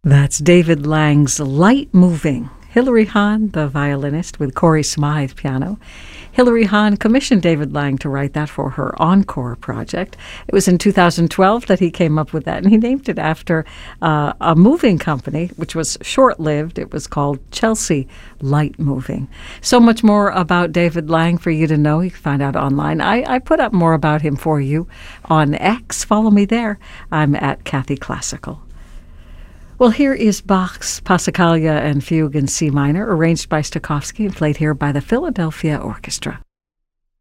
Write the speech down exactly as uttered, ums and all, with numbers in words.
That's David Lang's Light Moving. Hilary Hahn, the violinist, with Corey Smythe piano. Hilary Hahn commissioned David Lang to write that for her Encore project. It was in two thousand twelve that he came up with that, and he named it after uh, a moving company, which was short-lived. It was called Chelsea Light Moving. So much more about David Lang for you to know. You can find out online. I, I put up more about him for you on X. Follow me there. I'm at Kathy Classical. Well, here is Bach's Passacaglia and Fugue in C minor, arranged by Stokowski and played here by the Philadelphia Orchestra.